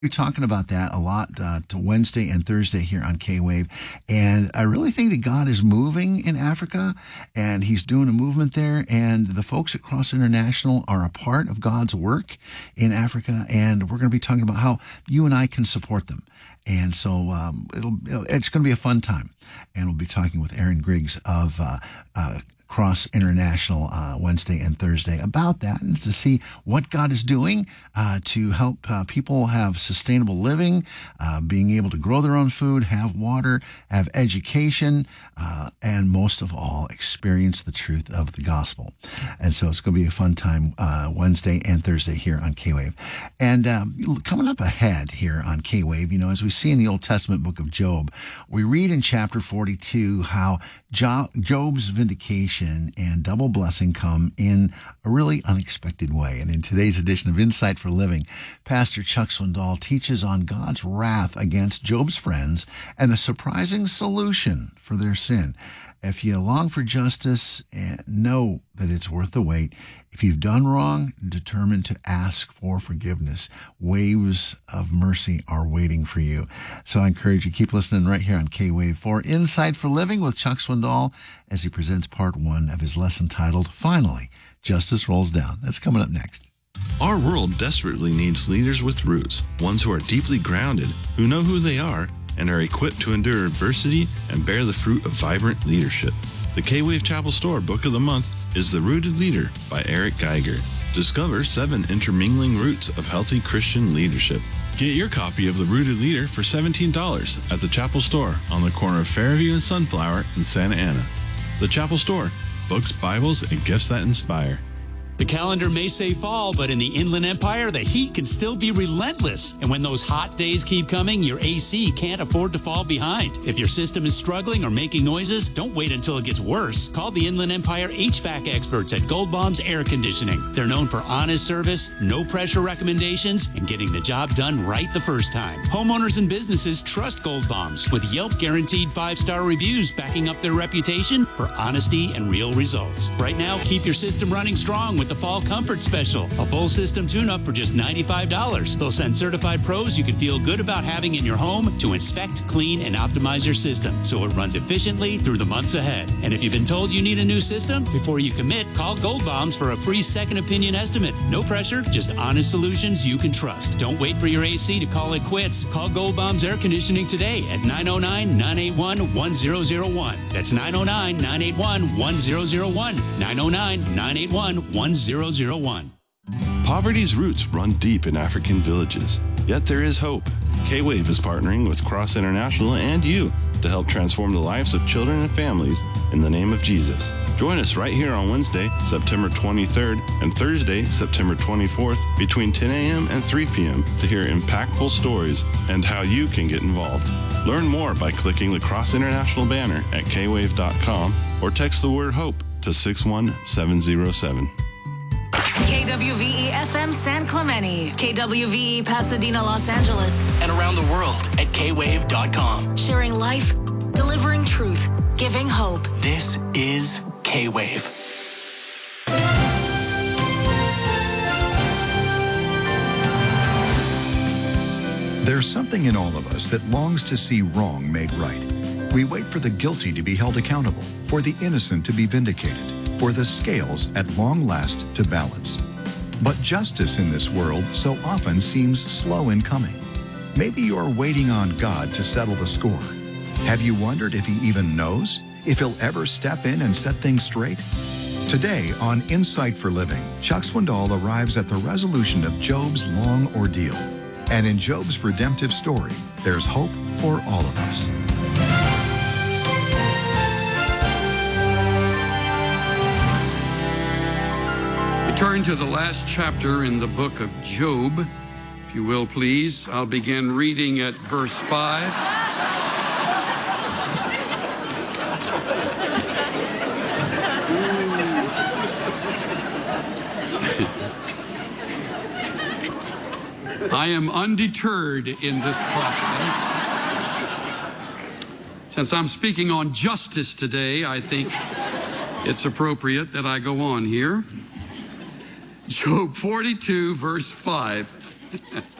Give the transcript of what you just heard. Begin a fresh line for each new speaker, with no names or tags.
We're talking about that a lot to Wednesday and Thursday here on K-Wave. And I really think that God is moving in Africa, and he's doing a movement there. And the folks at Cross International are a part of God's work in Africa. And we're going to be talking about how you and I can support them. And so it's going to be a fun time. And we'll be talking with Aaron Griggs of Cross International Wednesday and Thursday about that, and to see what God is doing to help people have sustainable living, being able to grow their own food, have water, have education, and most of all, experience the truth of the gospel. And so it's going to be a fun time Wednesday and Thursday here on K-Wave. And coming up ahead here on K-Wave, as we see in the Old Testament book of Job, we read in chapter 42 how Job's vindication and double blessing come in a really unexpected way. And in today's edition of Insight for Living, Pastor Chuck Swindoll teaches on God's wrath against Job's friends and a surprising solution for their sin. If you long for justice, know that it's worth the wait. If you've done wrong, determined to ask for forgiveness. Waves of mercy are waiting for you. So I encourage you, keep listening right here on K-Wave for Insight for Living with Chuck Swindoll as he presents part 1 of his lesson titled, Finally, Justice Rolls Down. That's coming up next.
Our world desperately needs leaders with roots, ones who are deeply grounded, who know who they are, and are equipped to endure adversity and bear the fruit of vibrant leadership. The K-Wave Chapel Store Book of the Month is The Rooted Leader by Eric Geiger. Discover 7 intermingling roots of healthy Christian leadership. Get your copy of The Rooted Leader for $17 at the Chapel Store on the corner of Fairview and Sunflower in Santa Ana. The Chapel Store, books, Bibles, and gifts that inspire.
The calendar may say fall, but in the Inland Empire, the heat can still be relentless. And when those hot days keep coming, your AC can't afford to fall behind. If your system is struggling or making noises, don't wait until it gets worse. Call the Inland Empire HVAC experts at Gold Bombs Air Conditioning. They're known for honest service, no pressure recommendations, and getting the job done right the first time. Homeowners and businesses trust Gold Bombs with Yelp guaranteed 5-star reviews backing up their reputation for honesty and real results. Right now, keep your system running strong with the Fall Comfort Special, a full system tune-up for just $95. They'll send certified pros you can feel good about having in your home to inspect, clean, and optimize your system so it runs efficiently through the months ahead. And if you've been told you need a new system, before you commit, call Gold Bombs for a free second opinion estimate. No pressure, just honest solutions you can trust. Don't wait for your AC to call it quits. Call Gold Bombs Air Conditioning today at 909-981-1001. That's 909-981-1001. 909-981-1001.
Poverty's roots run deep in African villages, yet there is hope. K-Wave is partnering with Cross International and you to help transform the lives of children and families in the name of Jesus. Join us right here on Wednesday, September 23rd, and Thursday, September 24th, between 10 a.m. and 3 p.m. to hear impactful stories and how you can get involved. Learn more by clicking the Cross International banner at kwave.com or text the word HOPE to 61707.
KWVE-FM San Clemente, KWVE Pasadena, Los Angeles,
and around the world at kwave.com.
Sharing life, delivering truth, giving hope.
This is K-Wave.
There's something in all of us that longs to see wrong made right. We wait for the guilty to be held accountable, for the innocent to be vindicated, for the scales at long last to balance. But justice in this world so often seems slow in coming. Maybe you're waiting on God to settle the score. Have you wondered if he even knows? If he'll ever step in and set things straight? Today on Insight for Living, Chuck Swindoll arrives at the resolution of Job's long ordeal. And in Job's redemptive story, there's hope for all of us.
We turn to the last chapter in the book of Job. If you will, please. I'll begin reading at verse 5. I am undeterred in this process. Since I'm speaking on justice today, I think it's appropriate that I go on here. Job 42, verse 5.